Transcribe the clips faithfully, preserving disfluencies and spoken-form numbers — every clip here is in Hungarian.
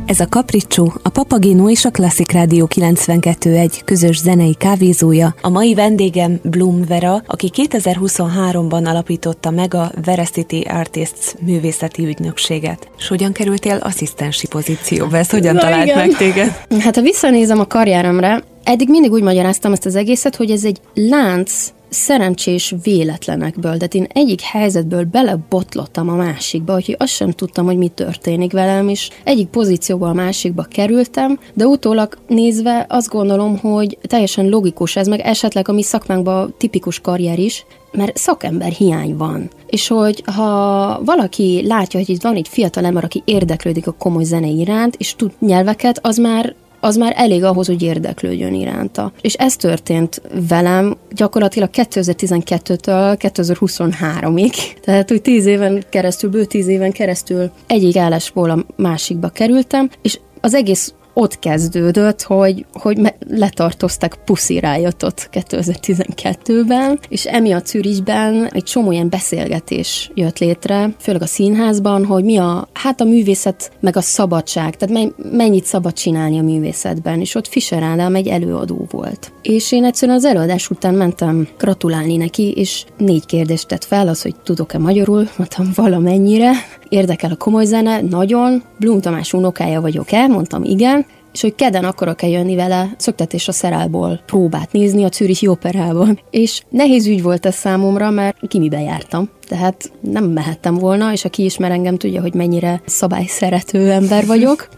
Ez a Capriccio, a Papageno és a Klasszik Rádió kilencvenkettő pont egy közös zenei kávézója. A mai vendégem Blum Vera, aki kétezer-huszonháromban alapította meg a Vera City Artists művészeti ügynökséget. És hogyan kerültél asszisztensi pozícióba? Ez hogyan Na talált igen. meg téged? Hát ha visszanézem a karrieremre, eddig mindig úgy magyaráztam ezt az egészet, hogy ez egy lánc szerencsés véletlenekből, de én egyik helyzetből belebotlottam a másikba, úgyhogy azt sem tudtam, hogy mi történik velem, és egyik pozícióból a másikba kerültem, de utólag nézve azt gondolom, hogy teljesen logikus ez, meg esetleg a mi szakmánkban tipikus karrier is, mert szakember hiány van. És hogy ha valaki látja, hogy itt van egy fiatal ember, aki érdeklődik a komoly zene iránt, és tud nyelveket, az már az már elég ahhoz, hogy érdeklődjön iránta. És ez történt velem gyakorlatilag kétezer-tizenkettőtől kétezer-huszonháromig. Tehát, hogy tíz éven keresztül, bő tíz éven keresztül egyik állásból a másikba kerültem, és az egész ott kezdődött, hogy, hogy letartóztak Pussy Riotot kétezer-tizenkettőben, és emiatt Zürichben egy csomó ilyen beszélgetés jött létre, főleg a színházban, hogy mi a, hát a művészet, meg a szabadság, tehát mennyit szabad csinálni a művészetben, és ott Fischer Ádám egy előadó volt. És én egyszerűen az előadás után mentem gratulálni neki, és négy kérdést tett fel, az, hogy tudok-e magyarul, mondtam valamennyire, érdekel a komoly zene, nagyon, Blum Tamás unokája vagyok-e, mondtam igen, és hogy kedden akarok-e jönni vele Szöktetés a szerálból próbát nézni a Zürichi Operában. És nehéz ügy volt ez számomra, mert gimibe jártam, tehát nem mehettem volna, és aki ismer engem, tudja, hogy mennyire szabályszerető ember vagyok,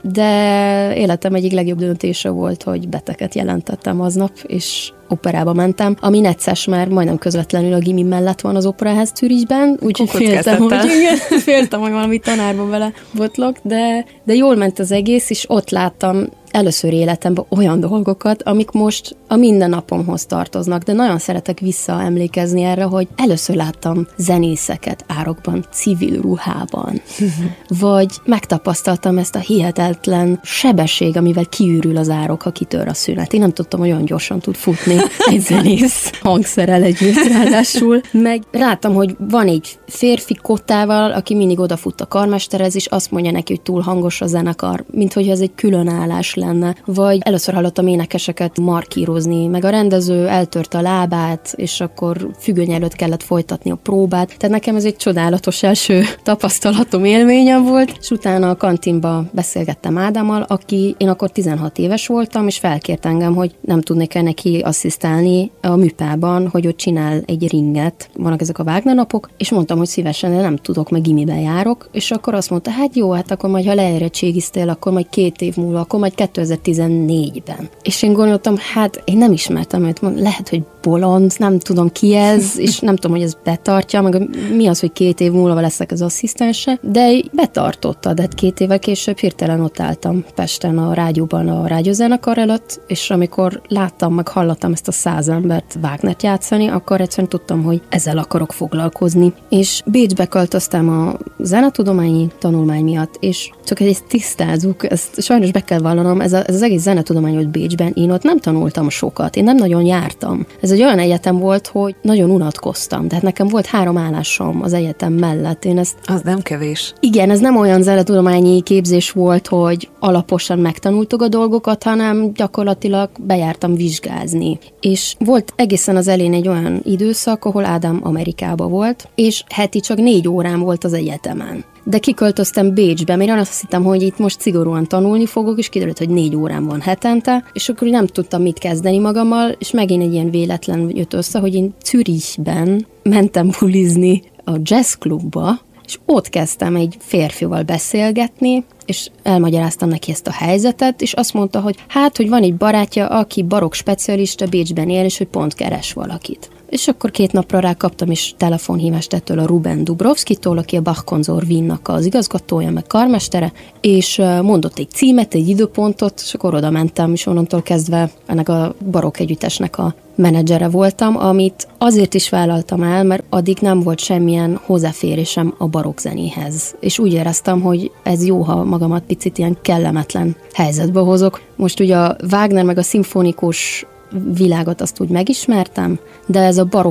de életem egyik legjobb döntése volt, hogy beteget jelentettem aznap, és operába mentem, ami necces, mert majdnem közvetlenül a gimi mellett van az operaház Zürichben, úgyhogy féltem, hogy, igen, féltem, hogy valami tanárba vele botlok, de, de jól ment az egész, és ott láttam először életemben olyan dolgokat, amik most a mindennapomhoz tartoznak, de nagyon szeretek visszaemlékezni erre, hogy először láttam zenészeket árokban, civil ruhában, vagy megtapasztaltam ezt a hihetetlen sebesség, amivel kiürül az árok, ha kitör a szünet. Én nem tudtam, hogy olyan gyorsan tud futni egy zenész hangszerrel együtt ráadásul. Meg láttam, hogy van egy férfi kottával, aki mindig odafut a karmesterhez, és azt mondja neki, hogy túl hangos a zenekar, mint hogy ez egy különállás lenne. Vagy először hallottam énekeseket markírozni, meg a rendező eltörte a lábát, és akkor függöny előtt kellett folytatni a próbát. Tehát nekem ez egy csodálatos első tapasztalatom, élményem volt, és utána a kantinba beszélgettem Ádámmal, aki én akkor tizenhat éves voltam, és felkért engem, hogy nem tudnék-e neki asszisztálni a műpában, hogy ott csinál egy ringet, vannak ezek a Wagner napok, és mondtam, hogy szívesen, de nem tudok, meg gimiben járok, és akkor azt mondta, hát jó, hát akkor majd, ha leérettségiztél, akkor majd két év múlva, akkor majd kétezer-tizennégyben. És én gondoltam, hát én nem ismertem őt, lehet, hogy bolond, nem tudom ki ez, és nem tudom, hogy ez betartja, meg mi az, hogy két év múlva leszek az asszisztense, de betartotta, de két évvel később hirtelen ott álltam Pesten a rádióban a rádiózenekar előtt, és amikor láttam, meg hallottam ezt a száz embert Wagnert játszani, akkor egyszerűen tudtam, hogy ezzel akarok foglalkozni. És Bécsbe költöztem a zenetudományi tanulmány miatt, és csak ezt tisztázzuk, ezt sajnos be kell vallanom, ez, a, ez az egész zenetudomány volt Bécsben, én ott nem tanultam sokat, én nem nagyon jártam. Ez egy olyan egyetem volt, hogy nagyon unatkoztam, tehát nekem volt három állásom az egyetem mellett. Én ezt... Az nem kevés. Igen, ez nem olyan zenetudományi képzés volt, hogy alaposan megtanultuk a dolgokat, hanem gyakorlatilag bejártam vizsgázni. És volt egészen az elején egy olyan időszak, ahol Ádám Amerikába volt, és heti csak négy órám volt az egyetemen. De kiköltöztem Bécsbe, mert én azt hittem, hogy itt most szigorúan tanulni fogok, és kiderült, hogy négy órám van hetente, és akkor nem tudtam mit kezdeni magammal, és megint egy ilyen véletlen jött össze, hogy én Zürichben mentem bulizni a jazzklubba, és ott kezdtem egy férfival beszélgetni, és elmagyaráztam neki ezt a helyzetet, és azt mondta, hogy hát, hogy van egy barátja, aki barokk specialista Bécsben él, és hogy pont keres valakit. És akkor két napra rá kaptam is telefonhívást ettől a Ruben Dubrovskitól, aki a Bach Konzor Wiennak az igazgatója, meg karmestere, és mondott egy címet, egy időpontot, és akkor oda mentem, és onnantól kezdve ennek a barokk együttesnek a menedzsere voltam, amit azért is vállaltam el, mert addig nem volt semmilyen hozzáférésem a barokk zenéhez. És úgy éreztem, hogy ez jó, ha magamat picit ilyen kellemetlen helyzetbe hozok. Most ugye a Wagner meg a szimfonikus világot azt úgy megismertem, de ez a barokk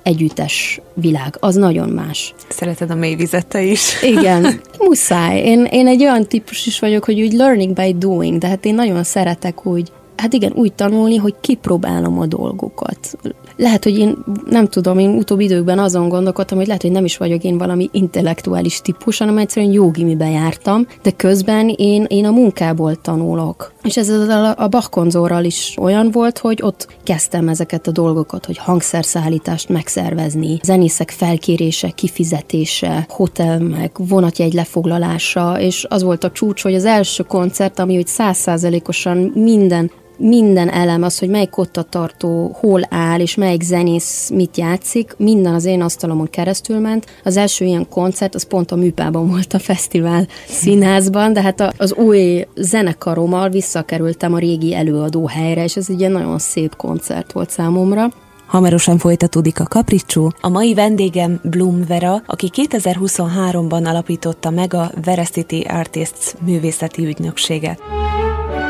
együttes világ, az nagyon más. Szereted a mélyvizet te is? Igen, muszáj. Én, én egy olyan típus is vagyok, hogy úgy learning by doing, de hát én nagyon szeretek úgy, hát igen, úgy tanulni, hogy kipróbálom a dolgokat. Lehet, hogy én nem tudom, én utóbbi időkben azon gondolkodtam, hogy lehet, hogy nem is vagyok én valami intellektuális típus, hanem egyszerűen jógimibe jártam, de közben én, én a munkából tanulok. És ez a, a Bach-konzorral is olyan volt, hogy ott kezdtem ezeket a dolgokat, hogy hangszerszállítást megszervezni, zenészek felkérése, kifizetése, hotel meg vonatjegy lefoglalása, és az volt a csúcs, hogy az első koncert, ami hogy száz százalékosan minden Minden elem az, hogy melyik kottatartó hol áll, és melyik zenész mit játszik, minden az én asztalomon keresztül ment. Az első ilyen koncert, az pont a Műpában volt a fesztivál színházban, de hát az új zenekarommal visszakerültem a régi előadóhelyre, és ez egy ilyen nagyon szép koncert volt számomra. Hamarosan folytatódik a Capriccio. A mai vendégem Blum Vera, aki kétezer-huszonháromban alapította meg a Veracity Artists művészeti ügynökséget.